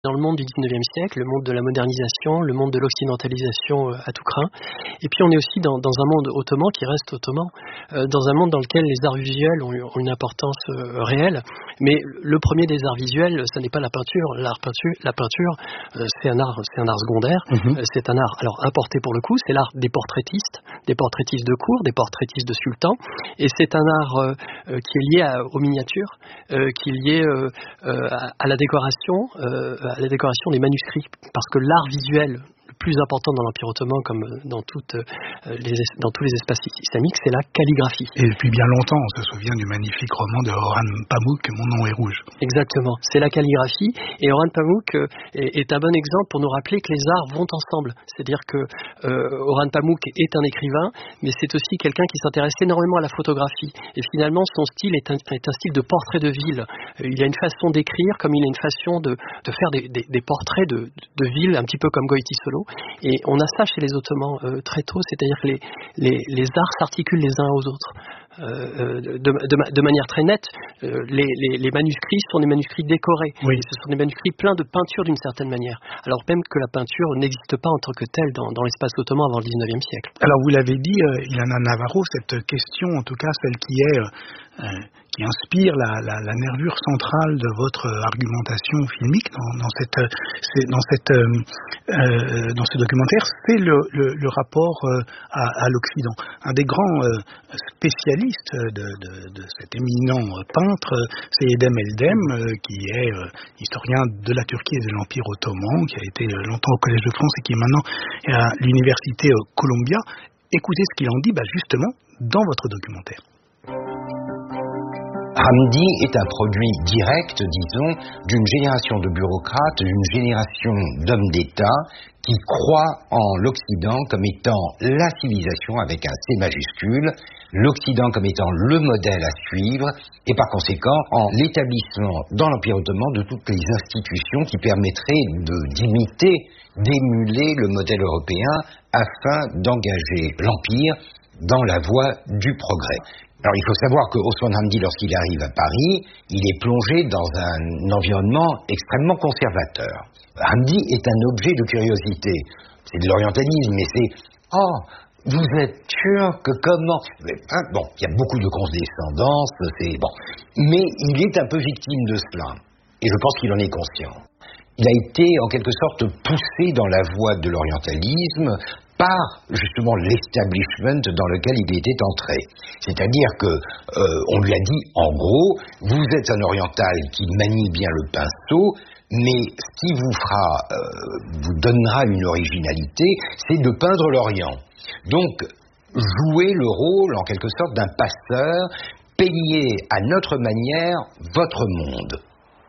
dans le monde du 19e siècle, le monde de la modernisation, le monde de l'occidentalisation à tout crin. Et puis on est aussi dans un monde ottoman qui reste ottoman, dans un monde dans lequel les arts visuels ont une importance réelle. Mais le premier des arts visuels, ça n'est pas la peinture. La peinture, c'est un art secondaire. C'est un art alors importé pour le coup. C'est l'art des portraitistes de cour, des portraitistes de sultans. Et c'est un art qui est lié aux miniatures, qui est lié à la décoration des manuscrits, parce que l'art visuel le plus important dans l'Empire ottoman, comme dans tous les espaces islamiques, c'est la calligraphie. Et depuis bien longtemps, on se souvient du magnifique roman de Orhan Pamuk, Mon nom est rouge. Exactement, c'est la calligraphie. Et Orhan Pamuk est un bon exemple pour nous rappeler que les arts vont ensemble. C'est-à-dire que Orhan Pamuk est un écrivain, mais c'est aussi quelqu'un qui s'intéresse énormément à la photographie. Et finalement, son style est un style de portrait de ville. Il a une façon d'écrire, comme il a une façon de faire des portraits de ville, un petit peu comme Goïti Solo. Et on a ça chez les Ottomans très tôt, c'est-à-dire que les arts s'articulent les uns aux autres. De manière très nette, les manuscrits sont des manuscrits décorés. Oui. Et ce sont des manuscrits pleins de peinture d'une certaine manière. Alors même que la peinture n'existe pas en tant que telle dans l'espace ottoman avant le 19e siècle. Alors vous l'avez dit, Ilana Navarro, cette question, en tout cas celle qui inspire la nervure centrale de votre argumentation filmique dans ce documentaire, c'est le rapport à l'Occident. Un des grands spécialistes de cet éminent peintre, c'est Edhem Eldem, qui est historien de la Turquie et de l'Empire ottoman, qui a été longtemps au Collège de France et qui est maintenant à l'université Columbia. Écoutez ce qu'il en dit justement dans votre documentaire. Hamdi est un produit direct, disons, d'une génération de bureaucrates, d'une génération d'hommes d'État qui croient en l'Occident comme étant la civilisation avec un C majuscule, l'Occident comme étant le modèle à suivre, et par conséquent en l'établissement dans l'Empire ottoman de toutes les institutions qui permettraient d'imiter, d'émuler le modèle européen afin d'engager l'Empire dans la voie du progrès. Alors il faut savoir que Osman Hamdi, lorsqu'il arrive à Paris, il est plongé dans un environnement extrêmement conservateur. Hamdi est un objet de curiosité. C'est de l'orientalisme, mais c'est « Oh, vous êtes turc, comment ?» Bon, il y a beaucoup de condescendance, c'est bon. Mais il est un peu victime de cela. Et je pense qu'il en est conscient. Il a été en quelque sorte poussé dans la voie de l'orientalisme par justement l'establishment dans lequel il était entré. C'est-à-dire que on lui a dit en gros, vous êtes un oriental qui manie bien le pinceau, mais ce qui vous donnera une originalité, c'est de peindre l'Orient. Donc jouez le rôle en quelque sorte d'un passeur, peignez à notre manière votre monde.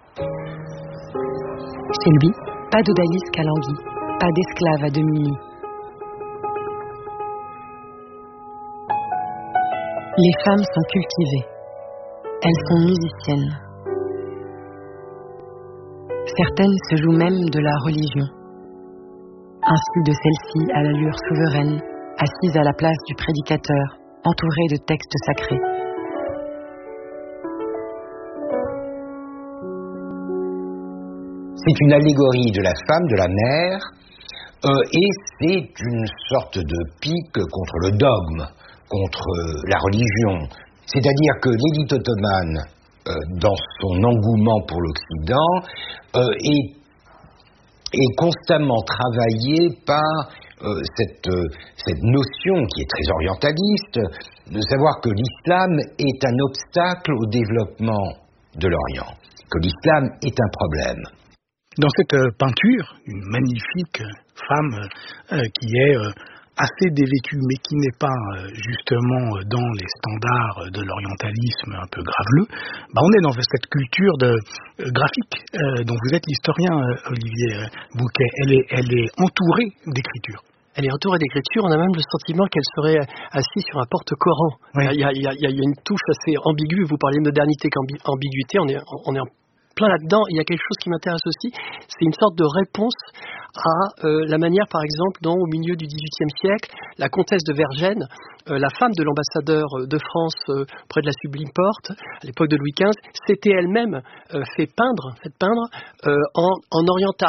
Chez lui, pas d'odalisque à languille, pas d'esclave à demi nu. Les femmes sont cultivées. Elles sont musiciennes. Certaines se jouent même de la religion. Ainsi de celle-ci à l'allure souveraine, assise à la place du prédicateur, entourée de textes sacrés. C'est une allégorie de la femme, de la mère, et c'est une sorte de pique contre le dogme, contre la religion. C'est-à-dire que l'élite ottomane, dans son engouement pour l'Occident, est constamment travaillée par cette notion qui est très orientaliste, de savoir que l'islam est un obstacle au développement de l'Orient, que l'islam est un problème. Dans cette peinture, une magnifique femme qui est assez dévêtue, mais qui n'est pas justement dans les standards de l'orientalisme un peu graveleux, on est dans cette culture graphique dont vous êtes l'historien, Olivier Bouquet. Elle est entourée d'écriture. Elle est entourée d'écriture, on a même le sentiment qu'elle serait assise sur un porte-Coran. Oui. Il y a une touche assez ambiguë, vous parliez de modernité qu'ambiguïté, on est en plein là-dedans. Il y a quelque chose qui m'intéresse aussi, c'est une sorte de réponse à la manière, par exemple, dont au milieu du XVIIIe siècle, la comtesse de Vergennes, la femme de l'ambassadeur de France près de la Sublime Porte, à l'époque de Louis XV, s'était elle-même fait peindre en oriental.